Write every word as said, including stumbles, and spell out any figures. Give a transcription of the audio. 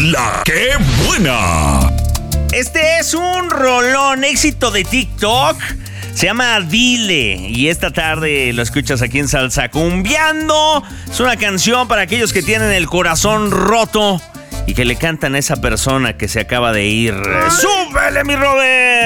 La ¡Qué buena! Este es un rolón, éxito de TikTok. Se llama Dile y esta tarde lo escuchas aquí en Salsa Cumbiando. Es una canción para aquellos que tienen el corazón roto y que le cantan a esa persona que se acaba de ir. ¡Súbele, mi Robert!